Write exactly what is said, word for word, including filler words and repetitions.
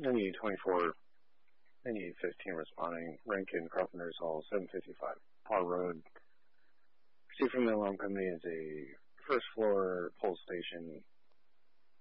ninety-eight twenty-four, ninety-eight fifteen responding. Rankin, Carpenter's Hall, seven fifty-five Paul Road. Received from the alarm company is a first floor pole station